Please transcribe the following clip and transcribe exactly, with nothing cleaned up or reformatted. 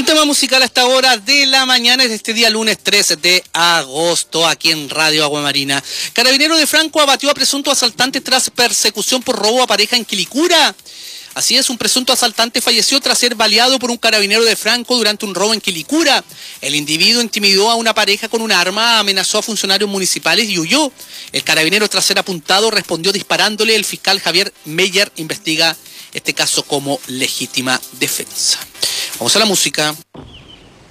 tema musical a esta hora de la mañana es de este día lunes trece de agosto aquí en Radio Aguamarina. Carabinero de Franco abatió a presunto asaltante tras persecución por robo a pareja en Quilicura. Así es, un presunto asaltante falleció tras ser baleado por un carabinero de Franco durante un robo en Quilicura. El individuo intimidó a una pareja con un arma, amenazó a funcionarios municipales y huyó. El carabinero, tras ser apuntado, respondió disparándole. El fiscal Javier Meyer investiga este caso como legítima defensa. Vamos a la música.